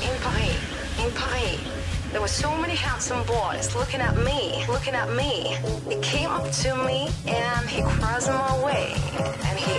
In Paris. There were so many handsome boys looking at me. He came up to me and he crossed my way and he